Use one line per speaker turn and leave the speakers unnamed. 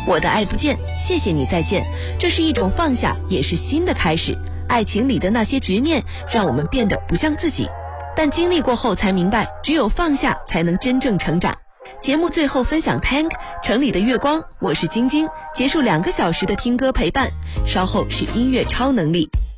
我的爱不见，谢谢你再见，这是一种放下，也是新的开始。爱情里的那些执念让我们变得不像自己，但经历过后才明白，只有放下才能真正成长。节目最后分享 Tank 城里的月光，我是晶晶，结束2个小时的听歌陪伴，稍后是音乐超能力。